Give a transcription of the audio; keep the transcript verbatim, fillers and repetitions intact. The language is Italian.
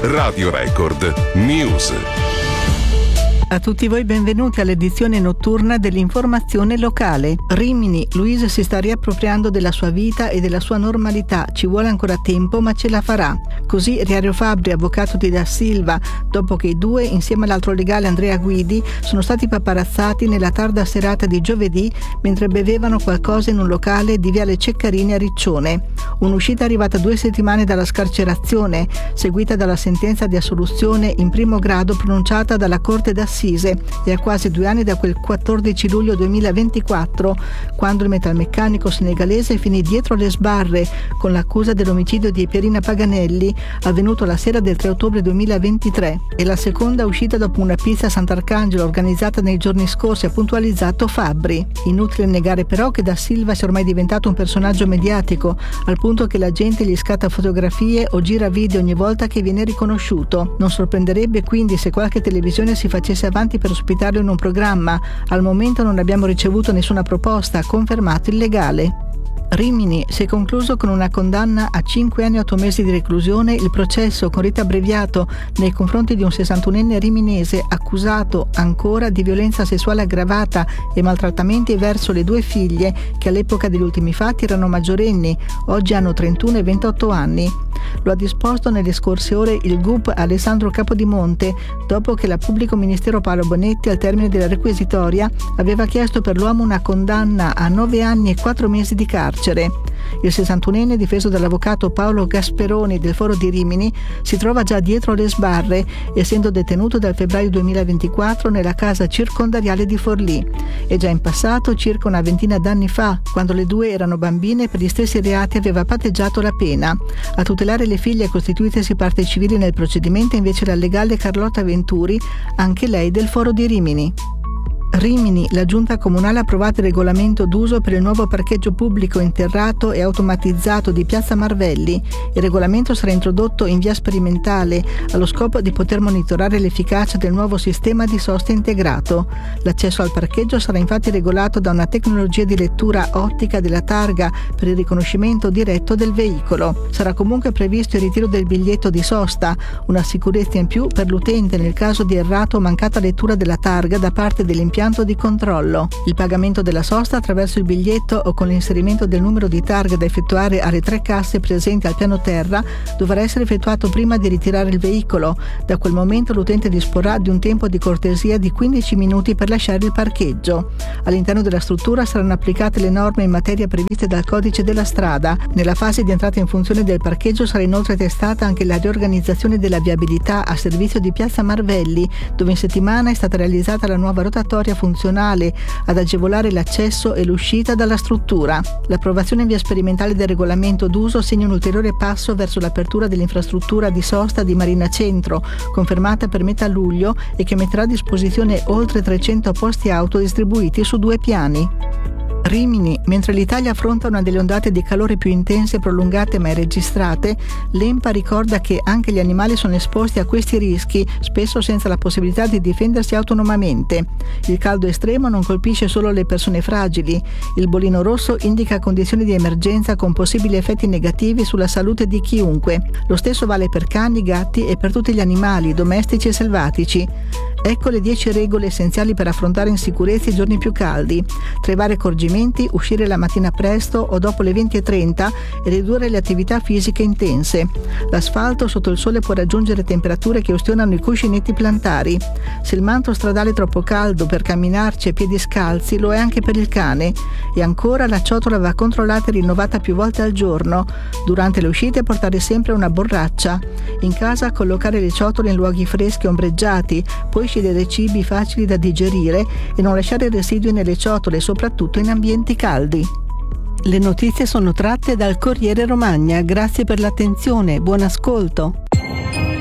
Radio Record News. A tutti voi benvenuti all'edizione notturna dell'informazione locale. Rimini, Luisa si sta riappropriando della sua vita e della sua normalità. Ci vuole ancora tempo, ma ce la farà. Così Riario Fabbri, avvocato di Da Silva, dopo che i due, insieme all'altro legale Andrea Guidi, sono stati paparazzati nella tarda serata di giovedì mentre bevevano qualcosa in un locale di Viale Ceccarini a Riccione. Un'uscita arrivata due settimane dalla scarcerazione, seguita dalla sentenza di assoluzione in primo grado pronunciata dalla Corte d'Assise, e a quasi due anni da quel quattordici luglio duemilaventiquattro, quando il metalmeccanico senegalese finì dietro le sbarre con l'accusa dell'omicidio di Pierina Paganelli, avvenuto la sera del tre ottobre duemilaventitré, e la seconda uscita dopo una pizza a Sant'Arcangelo organizzata nei giorni scorsi, ha puntualizzato Fabbri. Inutile negare però che Da Silva sia ormai diventato un personaggio mediatico, al punto che la gente gli scatta fotografie o gira video ogni volta che viene riconosciuto. Non sorprenderebbe quindi se qualche televisione si facesse avanti per ospitarlo in un programma. Al momento non abbiamo ricevuto nessuna proposta, ha confermato il legale. Rimini si è concluso con una condanna a cinque anni e otto mesi di reclusione il processo con rito abbreviato nei confronti di un sessantunenne riminese accusato ancora di violenza sessuale aggravata e maltrattamenti verso le due figlie che all'epoca degli ultimi fatti erano maggiorenni, oggi hanno trentuno e ventotto anni. Lo ha disposto nelle scorse ore il G U P Alessandro Capodimonte, dopo che la pubblico ministero Paolo Bonetti, al termine della requisitoria, aveva chiesto per l'uomo una condanna a nove anni e quattro mesi di carcere. Il sessantunenne, difeso dall'avvocato Paolo Gasperoni del Foro di Rimini, si trova già dietro le sbarre, essendo detenuto dal febbraio duemilaventiquattro nella casa circondariale di Forlì. E già in passato, circa una ventina d'anni fa, quando le due erano bambine, per gli stessi reati aveva patteggiato la pena. A tutelare le figlie costituitesi parte civile nel procedimento invece la legale Carlotta Venturi, anche lei del Foro di Rimini. Rimini, la giunta comunale ha approvato il regolamento d'uso per il nuovo parcheggio pubblico interrato e automatizzato di Piazza Marvelli. Il regolamento sarà introdotto in via sperimentale allo scopo di poter monitorare l'efficacia del nuovo sistema di sosta integrato. L'accesso al parcheggio sarà infatti regolato da una tecnologia di lettura ottica della targa per il riconoscimento diretto del veicolo. Sarà comunque previsto il ritiro del biglietto di sosta, una sicurezza in più per l'utente nel caso di errato o mancata lettura della targa da parte dell'impianto di controllo. Il pagamento della sosta attraverso il biglietto o con l'inserimento del numero di targa da effettuare alle tre casse presenti al piano terra dovrà essere effettuato prima di ritirare il veicolo. Da quel momento l'utente disporrà di un tempo di cortesia di quindici minuti per lasciare il parcheggio. All'interno della struttura saranno applicate le norme in materia previste dal codice della strada. Nella fase di entrata in funzione del parcheggio sarà inoltre testata anche la riorganizzazione della viabilità a servizio di Piazza Marvelli, dove in settimana è stata realizzata la nuova rotatoria funzionale ad agevolare l'accesso e l'uscita dalla struttura. L'approvazione in via sperimentale del regolamento d'uso segna un ulteriore passo verso l'apertura dell'infrastruttura di sosta di Marina Centro, confermata per metà luglio e che metterà a disposizione oltre trecento posti auto distribuiti su due piani. Rimini, mentre l'Italia affronta una delle ondate di calore più intense e prolungate mai registrate, l'E M P A ricorda che anche gli animali sono esposti a questi rischi, spesso senza la possibilità di difendersi autonomamente. Il caldo estremo non colpisce solo le persone fragili. Il bollino rosso indica condizioni di emergenza con possibili effetti negativi sulla salute di chiunque. Lo stesso vale per cani, gatti e per tutti gli animali, domestici e selvatici. Ecco le dieci regole essenziali per affrontare in sicurezza i giorni più caldi. Tra i vari accorgimenti, uscire la mattina presto o dopo le venti e trenta e ridurre le attività fisiche intense. L'asfalto sotto il sole può raggiungere temperature che ustionano i cuscinetti plantari. Se il manto stradale è troppo caldo per camminarci a piedi scalzi, lo è anche per il cane. E ancora la ciotola va controllata e rinnovata più volte al giorno. Durante le uscite portare sempre una borraccia. In casa collocare le ciotole in luoghi freschi e ombreggiati, poi scegliere cibi facili da digerire e non lasciare residui nelle ciotole, soprattutto in ambienti caldi. Le notizie sono tratte dal Corriere Romagna. Grazie per l'attenzione, buon ascolto.